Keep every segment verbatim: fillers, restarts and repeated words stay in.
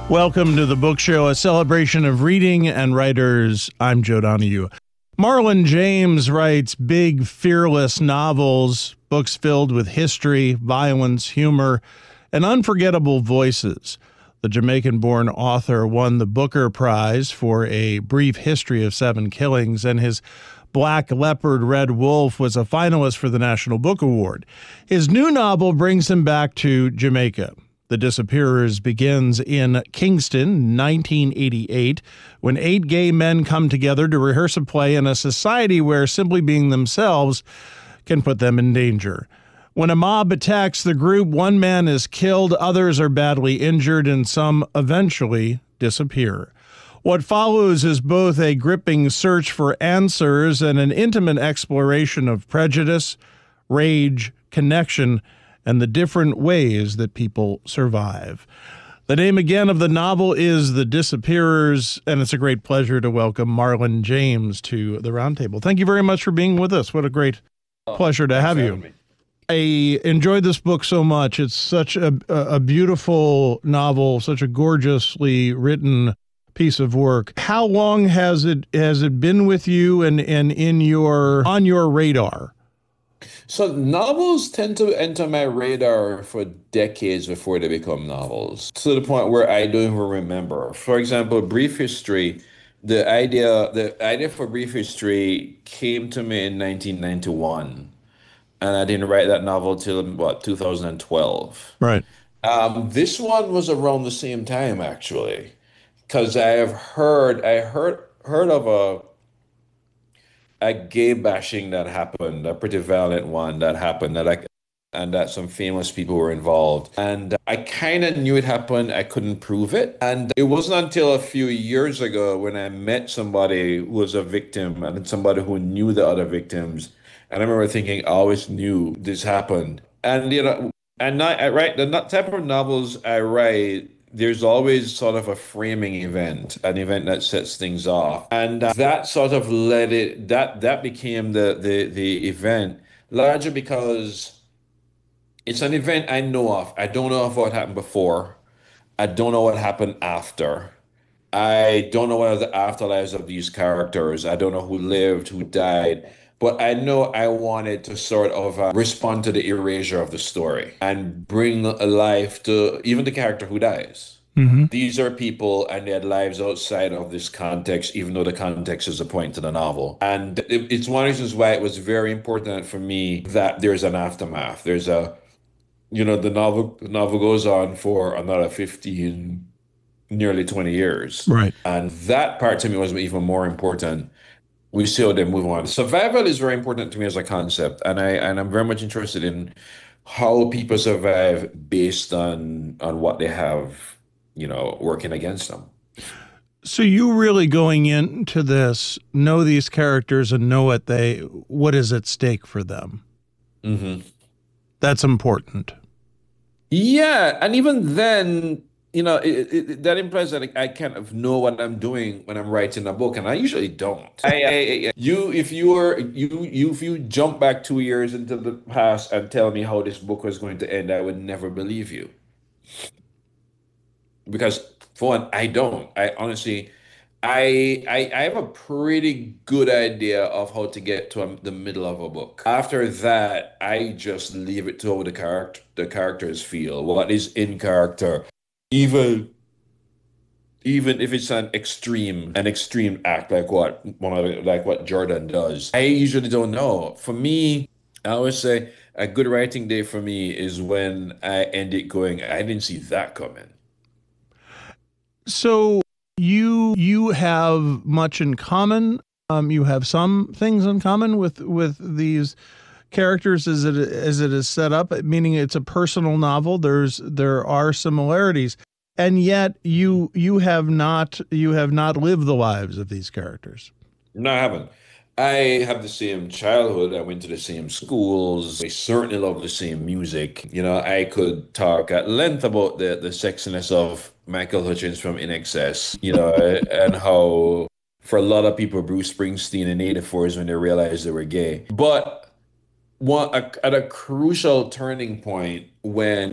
Welcome to the Book Show, a celebration of reading and writers. I'm Joe Donahue. Marlon James writes big, fearless novels, books filled with history, violence, humor, and unforgettable voices. The Jamaican-born author won the Booker Prize for A Brief History of Seven Killings, and his Black Leopard, Red Wolf was a finalist for the National Book Award. His new novel brings him back to Jamaica. The Disappearers begins in Kingston, nineteen eighty-eight, when eight gay men come together to rehearse a play in a society where simply being themselves can put them in danger. When a mob attacks the group, one man is killed, others are badly injured, and some eventually disappear. What follows is both a gripping search for answers and an intimate exploration of prejudice, rage, connection, and the different ways that people survive. The name again of the novel is The Disappearers, and it's a great pleasure to welcome Marlon James to the roundtable. Thank you very much for being with us. What a great oh, pleasure to have you. Me. I enjoyed this book so much. It's such a, a beautiful novel, such a gorgeously written piece of work. How long has it has it been with you and, and in your on your radar? So novels tend to enter my radar for decades before they become novels, to the point where I don't even remember. For example, Brief History, the idea the idea for Brief History came to me in nineteen ninety-one, and I didn't write that novel till what two thousand twelve. Right. Um, this one was around the same time actually, because I have heard I heard heard of a. a gay bashing that happened, a pretty violent one that happened, that I, and that some famous people were involved. And I kind of knew it happened. I couldn't prove it. And it wasn't until a few years ago when I met somebody who was a victim and somebody who knew the other victims. And I remember thinking, I always knew this happened. And, you know, and I, I write the type of novels I write, there's always sort of a framing event, an event that sets things off. And uh, that sort of led it, that that became the, the, the event, largely because it's an event I know of. I don't know of what happened before. I don't know what happened after. I don't know what are the afterlives of these characters. I don't know who lived, who died. But I know I wanted to sort of uh, respond to the erasure of the story and bring a life to even the character who dies. Mm-hmm. These are people and they had lives outside of this context, even though the context is a point to the novel. And it, it's one of the reasons why it was very important for me that there's an aftermath. There's a, you know, the novel, the novel goes on for another fifteen, nearly twenty years. Right. And that part to me was even more important. We see how they move on. Survival is very important to me as a concept, and I and I'm very much interested in how people survive based on on what they have, you know, working against them. So you really going into this know these characters and know what they what is at stake for them. Mm-hmm. That's important. Yeah, and even then, you know, it, it, that implies that I kind of know what I'm doing when I'm writing a book, and I usually don't. I, I, you, if you were you, you, if you jump back two years into the past and tell me how this book was going to end, I would never believe you. Because for one, I don't. I honestly, I, I, I have a pretty good idea of how to get to a, the middle of a book. After that, I just leave it to how the character, the characters feel, what is in character. Even even if it's an extreme an extreme act like what one of the, like what Jordan does, I usually don't know. For me, I always say a good writing day for me is when I end it going, I didn't see that coming. So you you have much in common. Um, you have some things in common with with these characters as it as it is set up, meaning it's a personal novel. There's there are similarities, and yet you you have not you have not lived the lives of these characters. No, I haven't. I have the same childhood. I went to the same schools. I certainly love the same music. You know, I could talk at length about the, the sexiness of Michael Hutchence from I N X S, you know, and how for a lot of people, Bruce Springsteen in eighty-four is when they realized they were gay. But one, a, at a crucial turning point when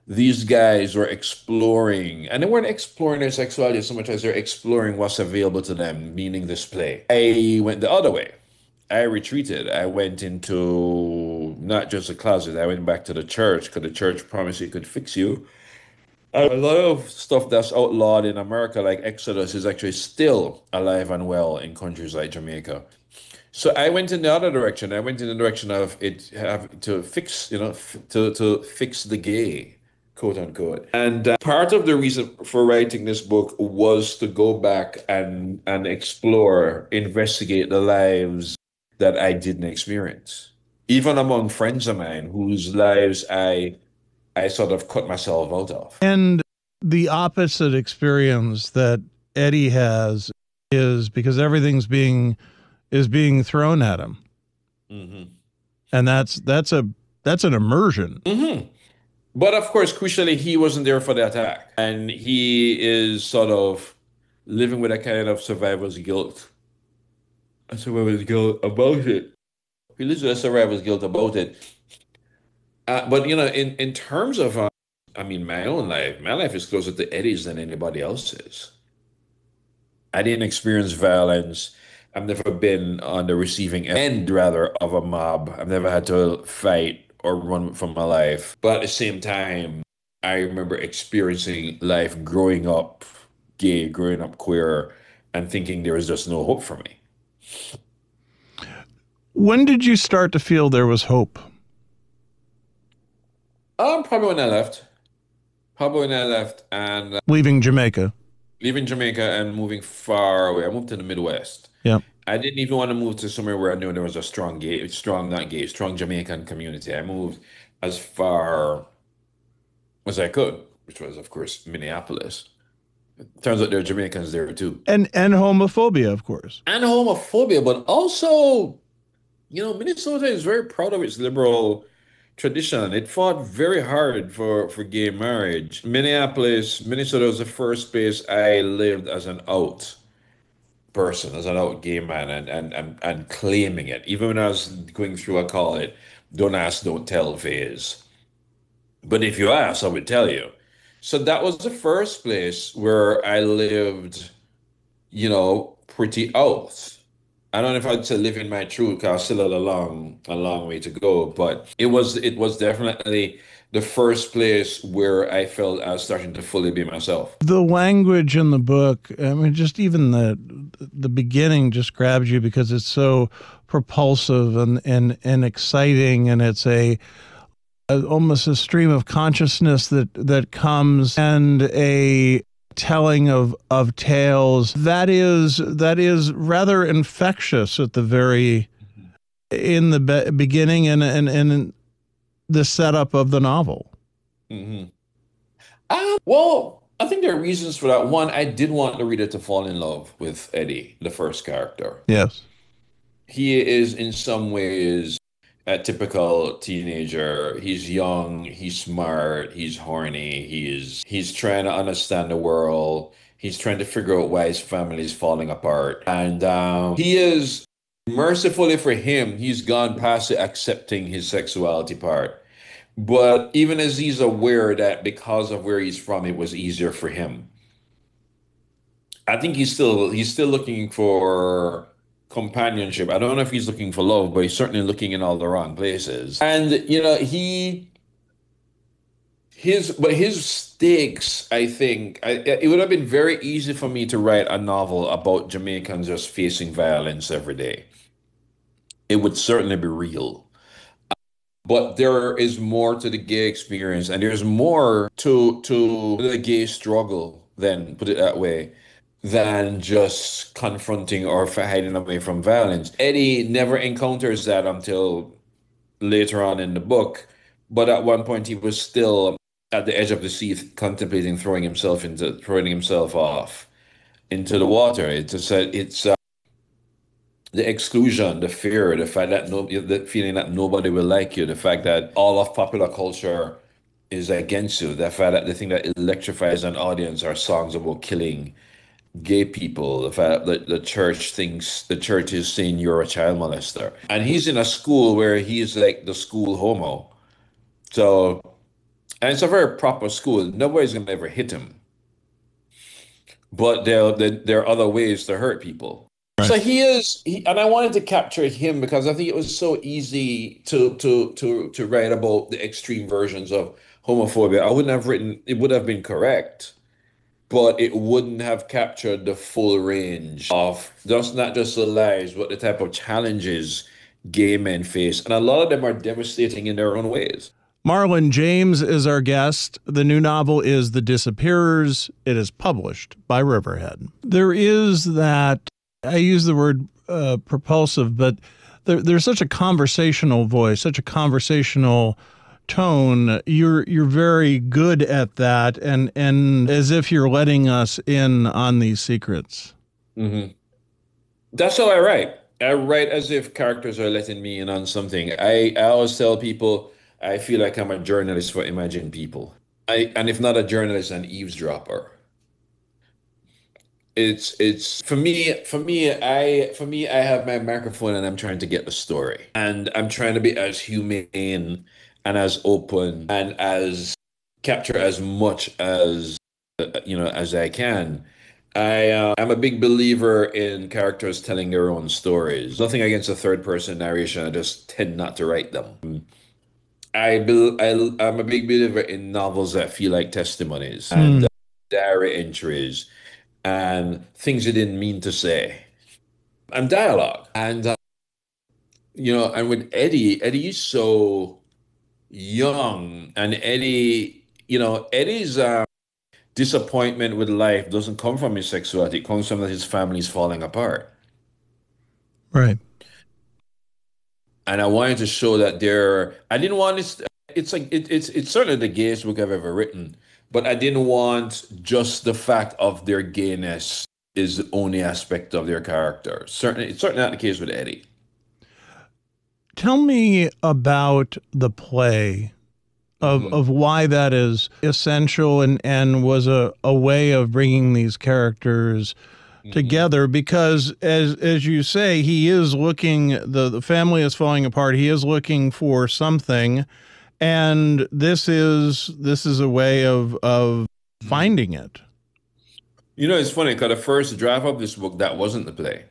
these guys were exploring, and they weren't exploring their sexuality so much as they're exploring what's available to them, meaning this play. I went the other way. I retreated. I went into not just a closet, I went back to the church because the church promised it could fix you. A lot of stuff that's outlawed in America, like Exodus, is actually still alive and well in countries like Jamaica. So I went in the other direction. I went in the direction of it have to fix, you know, f to to fix the gay, quote unquote. And uh, part of the reason for writing this book was to go back and and explore, investigate the lives that I didn't experience, even among friends of mine whose lives I I sort of cut myself out of. And the opposite experience that Eddie has is because everything's being is being thrown at him. Hmm. And that's that's a that's an immersion. Hmm. But of course, crucially, he wasn't there for the attack. And he is sort of living with a kind of survivor's guilt. A survivor's guilt about it. He lives with a survivor's guilt about it. Uh, but you know, in in terms of, uh, I mean, my own life, my life is closer to Eddie's than anybody else's. I didn't experience violence. I've never been on the receiving end, rather, of a mob. I've never had to fight or run for my life. But at the same time, I remember experiencing life growing up gay, growing up queer, and thinking there was just no hope for me. When did you start to feel there was hope? Um, probably when I left. Probably when I left and uh, Leaving Jamaica. leaving Jamaica and moving far away. I moved to the Midwest. Yeah. I didn't even want to move to somewhere where I knew there was a strong gay, strong, not gay, strong Jamaican community. I moved as far as I could, which was, of course, Minneapolis. Turns out there are Jamaicans there too. And and homophobia, of course. And homophobia, but also, you know, Minnesota is very proud of its liberal tradition. It fought very hard for, for gay marriage. Minneapolis, Minnesota was the first place I lived as an out person, as an out gay man, and, and, and, and claiming it. Even when I was going through, I call it don't ask, don't tell phase. But if you ask, I would tell you. So that was the first place where I lived, you know, pretty out. I don't know if I'd say living my truth, because I still had a long, a long way to go. But it was, it was definitely the first place where I felt I was starting to fully be myself. The language in the book, I mean, just even the the beginning just grabs you because it's so propulsive and and and exciting, and it's a, a almost a stream of consciousness that that comes, and a telling of of tales that is that is rather infectious at the very in the be beginning and and and the setup of the novel. Hmm. Um, well, I think there are reasons for that. One, I did want the reader to fall in love with Eddie, the first character. Yes. He is in some ways a typical teenager. He's young, he's smart, he's horny, he's he's trying to understand the world. He's trying to figure out why his family is falling apart. And um, he is, mercifully for him, he's gone past the accepting his sexuality part. But even as he's aware that because of where he's from, it was easier for him. I think he's still he's still looking for companionship. I don't know if he's looking for love, but he's certainly looking in all the wrong places. And you know, he his but his stakes, I think, I, it would have been very easy for me to write a novel about Jamaicans just facing violence every day. It would certainly be real. But there is more to the gay experience, and there's more to to the gay struggle, then put it that way, than just confronting or f- hiding away from violence. Eddie never encounters that until later on in the book, but at one point he was still at the edge of the sea, contemplating throwing himself into throwing himself off into the water. It's just a, it's uh, the exclusion, the fear, the fact that no, the feeling that nobody will like you, the fact that all of popular culture is against you, the fact that the thing that electrifies an audience are songs about killing gay people, the fact that the church thinks the church is saying you're a child molester. And he's in a school where he's like the school homo. So And it's a very proper school. Nobody's gonna ever hit him. But there, there, there are other ways to hurt people. Right. So he is, he, and I wanted to capture him because I think it was so easy to to to to write about the extreme versions of homophobia. I wouldn't have written, it would have been correct, but it wouldn't have captured the full range of just not just the lies, but the type of challenges gay men face. And a lot of them are devastating in their own ways. Marlon James is our guest. The new novel is The Disappearers. It is published by Riverhead. There is that, I use the word uh, propulsive, but there, there's such a conversational voice, such a conversational tone. You're you're very good at that, and and as if you're letting us in on these secrets. hmm That's how I write. I write as if characters are letting me in on something. I, I always tell people I feel like I'm a journalist for imagined people. I, and if not a journalist, an eavesdropper. It's it's for me for me I for me I have my microphone and I'm trying to get the story. And I'm trying to be as humane and as open and as capture as much as uh, you know as I can. I uh, I'm a big believer in characters telling their own stories. Nothing against a third person narration. I just tend not to write them. I, bel I I'm a big believer in novels that feel like testimonies and Mm, uh, diary entries and things you didn't mean to say and dialogue. And uh, you know, and with Eddie, Eddie is so young, and Eddie, you know, Eddie's uh, disappointment with life doesn't come from his sexuality; it comes from that his family's falling apart. right. And I wanted to show that there. I didn't want this. It's like it, it's it's certainly the gayest book I've ever written, but I didn't want just the fact of their gayness is the only aspect of their character. Certainly, it's certainly not the case with Eddie. Tell me about the play of Mhm, of why that is essential and and was a, a way of bringing these characters mhm. together, because as as you say, he is looking, the the family is falling apart, he is looking for something, and this is this is a way of of Mhm. finding it. You know, it's funny because the first draft of this book, that wasn't the play.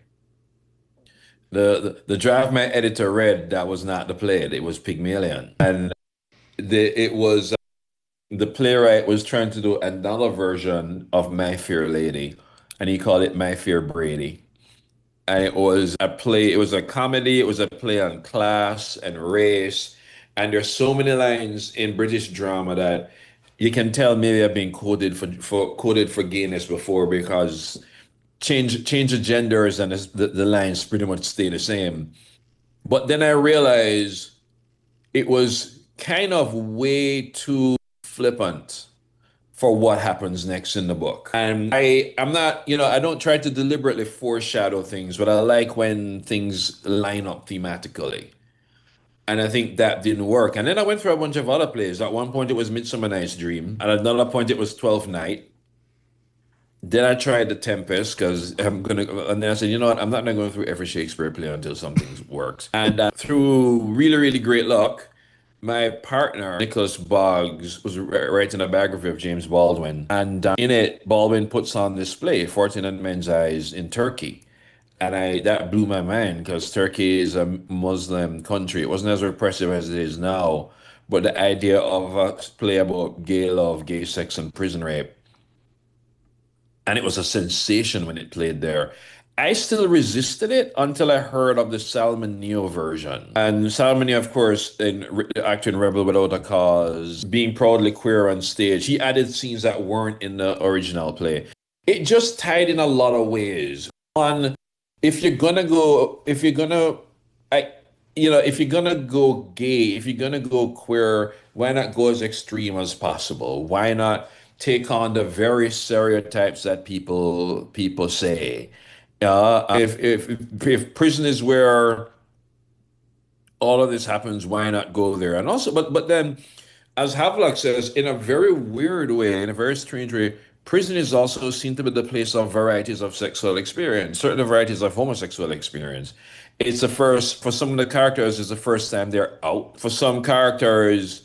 The, the the draft my editor read, that was not the play. It was Pygmalion, and the it was the playwright was trying to do another version of My Fair Lady, and he called it My Fair Brady. And it was a play. It was a comedy. It was a play on class and race. And there's so many lines in British drama that you can tell maybe I've been coded for for coded for gayness before because change change the genders and the, the lines pretty much stay the same. But then I realized it was kind of way too flippant for what happens next in the book. And I I'm not, you know, I don't try to deliberately foreshadow things, but I like when things line up thematically. And I think that didn't work. And then I went through a bunch of other plays. At one point it was Midsummer Night's Dream. At another point it was Twelfth Night. Then I tried The Tempest because I'm gonna, and then I said, you know what, I'm not gonna go through every Shakespeare play until something works. And uh, through really, really great luck, my partner, Nicholas Boggs, was writing a biography of James Baldwin. And uh, in it, Baldwin puts on display Fortunate Men's Eyes in Turkey. And I that blew my mind because Turkey is a Muslim country. It wasn't as repressive as it is now, but the idea of a play about gay love, gay sex, and prison rape, and it was a sensation when it played there. I still resisted it until I heard of the Salman Neo version. And Salman Neo, of course, in Re- acting Rebel Without a Cause, being proudly queer on stage, he added scenes that weren't in the original play. It just tied in a lot of ways. On if you're gonna go, if you're gonna, I, you know, if you're gonna go gay, if you're gonna go queer, why not go as extreme as possible? Why not take on the very stereotypes that people people say? Uh, if if if prison is where all of this happens, why not go there? And also, but but then, as Havelock says, in a very weird way, in a very strange way, prison is also seen to be the place of varieties of sexual experience, certain varieties of homosexual experience. It's the first, for some of the characters, it's the first time they're out. For some characters,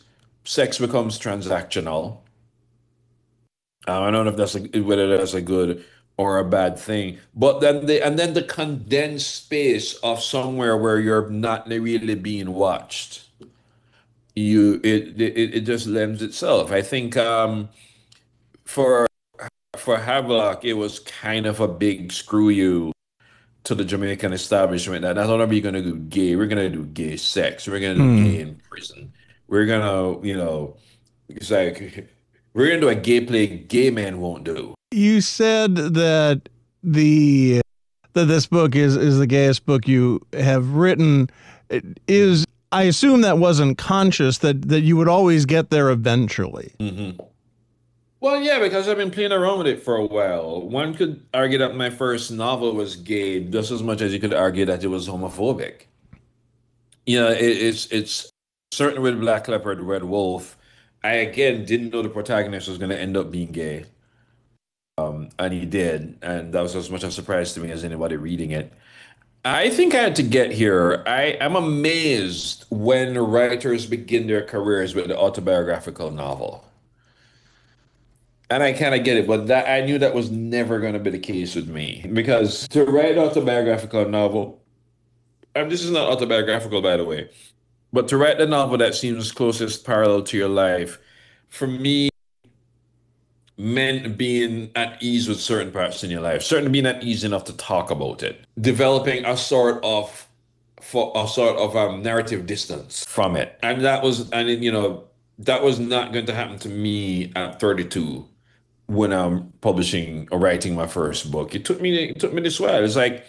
sex becomes transactional. Um, I don't know if that's a, whether that's a good or a bad thing, but then the and then the condensed space of somewhere where you're not really being watched, you it it, it just lends itself. I think um, for for Havelock, it was kind of a big screw you to the Jamaican establishment that not only are we going to do gay, we're going to do gay sex, we're going to do Hmm. gay in prison, we're going to, you know, it's like we're going to do a gay play gay men won't do. You said that the that this book is is the gayest book you have written. It is I assume that wasn't conscious, that that you would always get there eventually. Hmm. Well, yeah, because I've been playing around with it for a while. One could argue that my first novel was gay just as much as you could argue that it was homophobic. You know, it, it's it's certainly with Black Leopard, Red Wolf. I again didn't know the protagonist was going to end up being gay, and he did, and that was as much a surprise to me as anybody reading it. I think I had to get here. I am amazed when writers begin their careers with the autobiographical novel. And I kind of get it, but that I knew that was never going to be the case with me because to write an autobiographical novel, and this is not autobiographical, by the way, but to write the novel that seems closest parallel to your life, for me, meant being at ease with certain parts in your life, certainly being at ease enough to talk about it, developing a sort of for a sort of um, narrative distance from it, and that was, and you know, that was not going to happen to me at thirty-two when I'm publishing or writing my first book. It took me it took me this while. It's like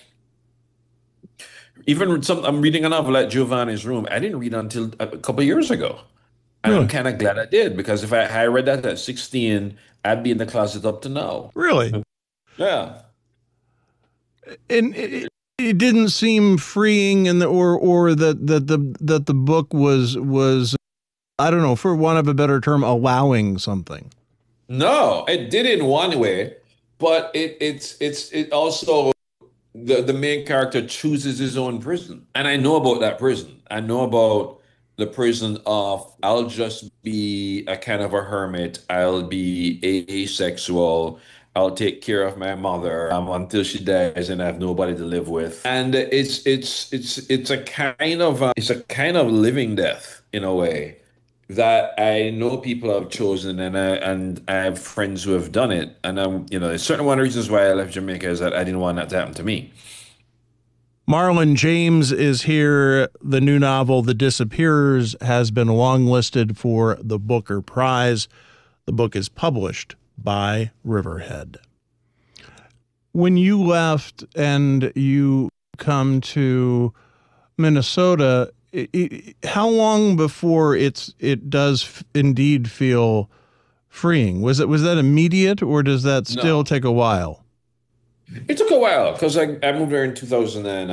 even some I'm reading a novel like Giovanni's Room. I didn't read until a couple of years ago. And I'm Really? kind of glad I did because if I, I read that at sixteen, I'd be in the closet up to now. Really? Yeah. And it, it didn't seem freeing, and the, or or that that the that the book was was I don't know, for want of a better term, allowing something. No, it did in one way, but it it's it's it also the the main character chooses his own prison. And I know about that prison. I know about the prison of I'll just be a kind of a hermit. I'll be asexual. I'll take care of my mother um, until she dies and I have nobody to live with. And it's it's it's it's a kind of a, it's a kind of living death in a way that I know people have chosen, and I and I have friends who have done it. And I'm, you know, there's certain one of the reasons why I left Jamaica is that I didn't want that to happen to me. Marlon James is here. The new novel, The Disappearers, has been longlisted for the Booker Prize. The book is published by Riverhead. When you left and you come to Minnesota, it, it, how long before it's it does f- indeed feel freeing? Was it was that immediate, or does that still No, take a while? it took a while because I, I moved there in two thousand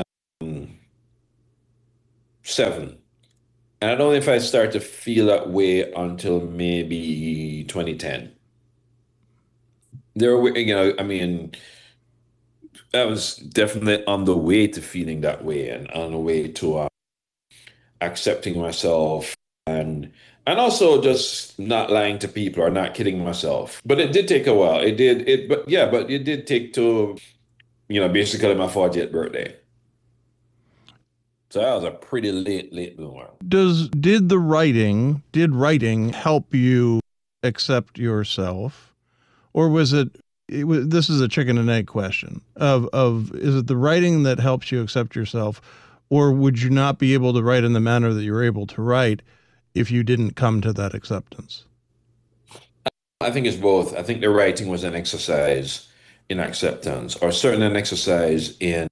seven. And I don't know if I start to feel that way until maybe twenty ten. There were, you know, I mean, I was definitely on the way to feeling that way and on the way to uh, accepting myself and and also just not lying to people or not kidding myself. But it did take a while. It did it, but yeah, but it did take to, you know, basically my fortieth birthday. So that was a pretty late, late bloomer. Does did the writing did writing help you accept yourself, or was it, it was, this is a chicken and egg question of of is it the writing that helps you accept yourself, or would you not be able to write in the manner that you're able to write if you didn't come to that acceptance? I think it's both. I think the writing was an exercise in acceptance, or certainly an exercise in,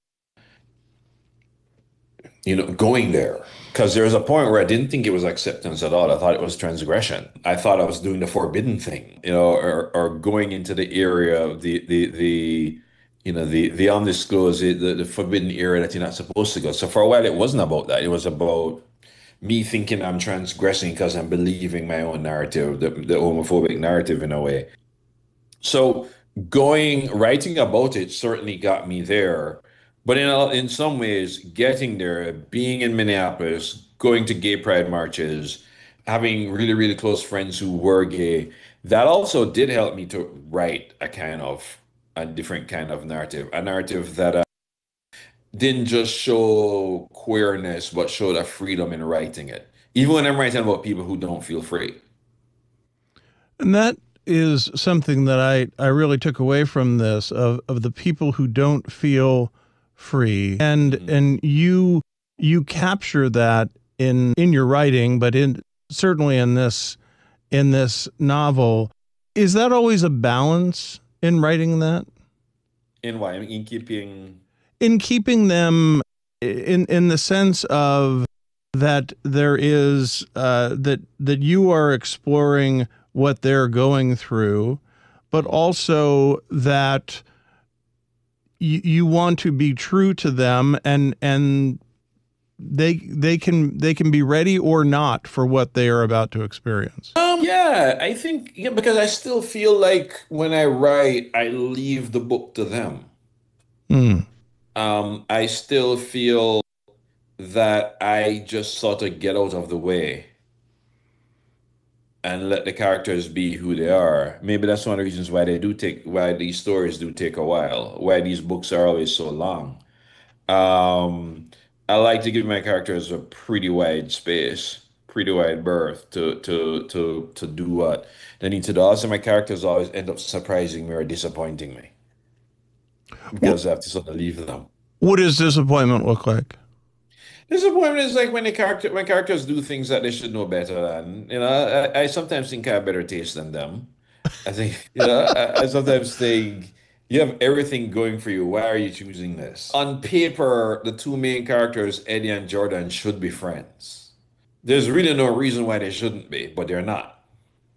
you know, going there. Because there was a point where I didn't think it was acceptance at all. I thought it was transgression. I thought I was doing the forbidden thing, you know, or, or going into the area of the the the you know the the undisclosed, the, the forbidden area that you're not supposed to go. So for a while, it wasn't about that. It was about me thinking I'm transgressing because I'm believing my own narrative, the, the homophobic narrative in a way. So going, writing about it certainly got me there. But in a- in some ways, getting there, being in Minneapolis, going to gay pride marches, having really, really close friends who were gay, that also did help me to write a kind of a different kind of narrative, a narrative that uh, didn't just show queerness, but showed a freedom in writing it. Even when I'm writing about people who don't feel free. And that is something that I, I really took away from this of, of the people who don't feel free. And Mhm. and you you capture that in in your writing, but in certainly in this in this novel. Is that always a balance in writing that? In why? In keeping. In keeping them in in the sense of that there is uh, that that you are exploring what they're going through, but Mhm. also that you, you want to be true to them, and and they they can they can be ready or not for what they are about to experience. Um, yeah, I think yeah, because I still feel like when I write, I leave the book to them. Hmm. Um, I still feel that I just sort of get out of the way and let the characters be who they are. Maybe that's one of the reasons why they do take, why these stories do take a while, why these books are always so long. Um, I like to give my characters a pretty wide space, pretty wide berth to to to to do what they need to do. Also, my characters always end up surprising me or disappointing me What because I have to sort of leave them. what does disappointment look like? Disappointment is like when the character when characters do things that they should know better than. You know, I, I sometimes think I have better taste than them. I think, you know, I, I sometimes think you have everything going for you. Why are you choosing this? On paper, the two main characters, Eddie and Jordan, should be friends. There's really no reason why they shouldn't be, but they're not.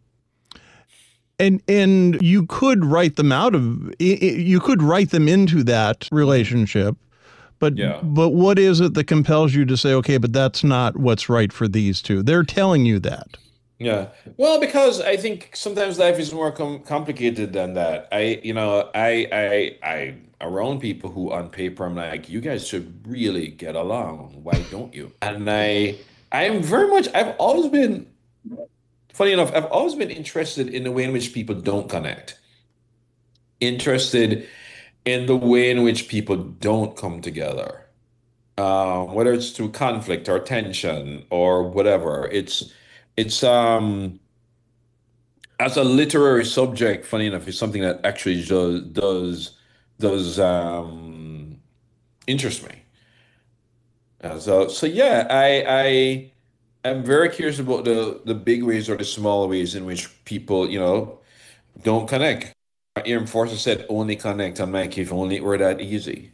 And and you could write them out of you could write them into that Mhm. relationship. But Yeah. but what is it that compels you to say, okay, but that's not what's right for these two? They're telling you that. Yeah. Well, because I think sometimes life is more com complicated than that. I, you know, I, I, I, around people who on paper, I'm like, you guys should really get along. Why don't you? And I, I'm very much, I've always been, funny enough, I've always been interested in the way in which people don't connect, interested in the way in which people don't come together, um, whether it's through conflict or tension or whatever. It's, it's, um, as a literary subject, funny enough, is something that actually does does does um, interest me. Uh, so so yeah, I I am very curious about the the big ways or the small ways in which people, you know, don't connect. Our armed forces said only connect. I'm like, if only it were that easy.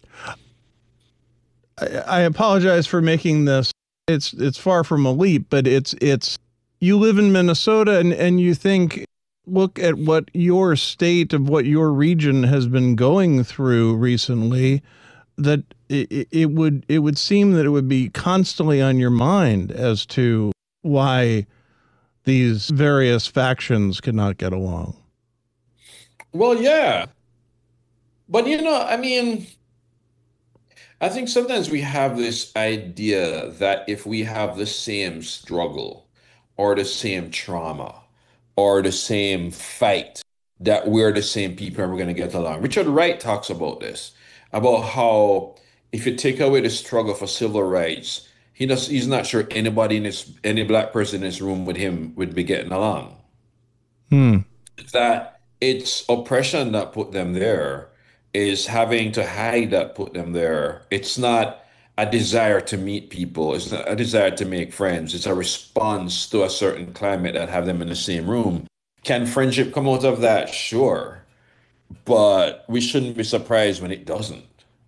I, I apologize for making this. It's it's far from a leap, but it's it's you live in Minnesota and and you think look at what your state of what your region has been going through recently that it, it would it would seem that it would be constantly on your mind as to why these various factions could not get along. Well, yeah, but you know, I mean, I think sometimes we have this idea that if we have the same struggle or the same trauma or the same fight, that we're the same people and we're going to get along. Richard Wright talks about this, about how if you take away the struggle for civil rights, he does, he's not sure anybody in this, any black person in this room with him would be getting along. Hmm. That it's oppression that put them there, is having to hide that put them there. It's not a desire to meet people. It's not a desire to make friends. It's a response to a certain climate that have them in the same room. Can friendship come out of that? Sure. But we shouldn't be surprised when it doesn't.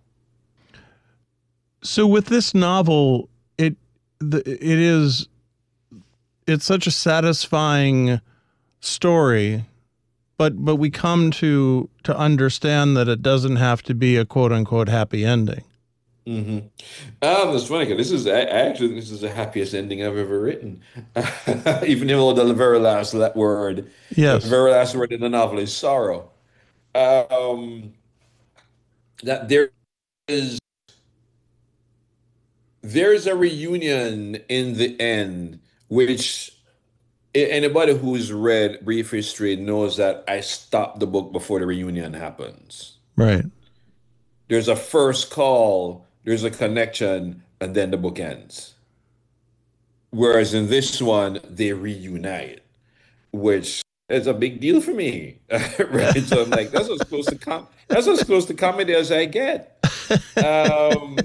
So with this novel, it the, it is it's such a satisfying story, but but we come to to understand that it doesn't have to be a quote unquote happy ending. hmm Um, it's funny 'cause this is I, I actually think this is the happiest ending I've ever written. Even though the very last that word, the Yes. very last word in the novel is sorrow. Um, that there is there's a reunion in the end which a- anybody who's read Brief History knows that I stopped the book before the reunion happens. Right. There's a first call, there's a connection, and then the book ends. Whereas in this one, they reunite, which is a big deal for me. Right? So I'm like, that's as close to com that's as close to comedy as I get. Um,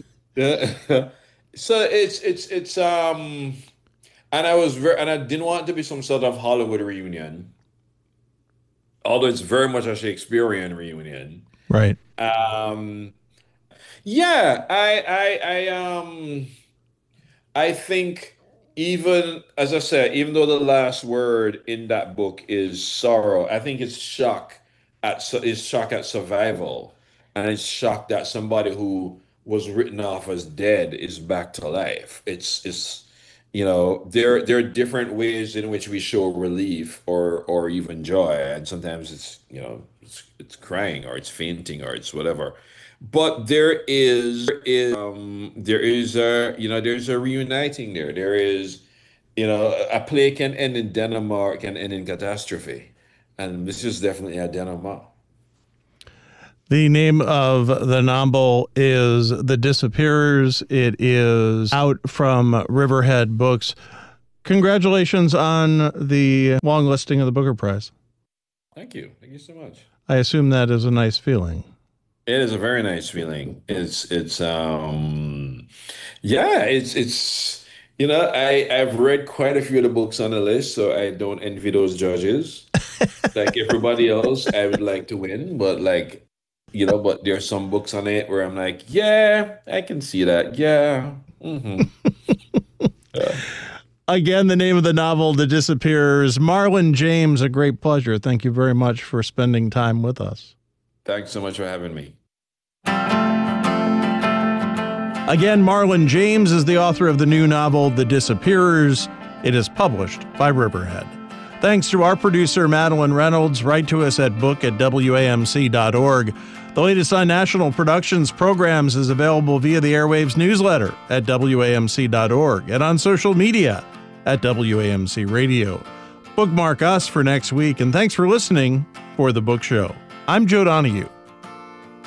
so it's it's it's um and I was very and I didn't want it to be some sort of Hollywood reunion, although it's very much a Shakespearean reunion. Right. Um, yeah, I I I um I think even as I said, even though the last word in that book is sorrow, I think it's shock at su- is shock at survival, and it's shock that somebody who was written off as dead is back to life. It's it's you know there there are different ways in which we show relief or or even joy, and sometimes it's you know it's it's crying or it's fainting or it's whatever. But there is, there is um there is a you know there's a reuniting there. There is you know a play can end in denouement, can end in catastrophe, and this is definitely a denouement. The name of the novel is The Disappearers. It is out from Riverhead Books. Congratulations on the long listing of the Booker Prize. Thank you. Thank you so much. I assume that is a nice feeling. It is a very nice feeling. It's it's um yeah, it's it's you know, I I've read quite a few of the books on the list, so I don't envy those judges. Like everybody else, I would like to win, but like you know, but there's some books on it where I'm like, yeah, I can see that. Yeah. hmm Yeah. Again, the name of the novel, The Disappearers. Marlon James, a great pleasure. Thank you very much for spending time with us. Thanks so much for having me. Again, Marlon James is the author of the new novel, The Disappearers. It is published by Riverhead. Thanks to our producer, Madeline Reynolds. Write to us at book at W A M C dot org. The latest on National Productions programs is available via the Airwaves newsletter at W A M C dot org and on social media at W A M C Radio. Bookmark us for next week, and thanks for listening for The Book Show. I'm Joe Donahue.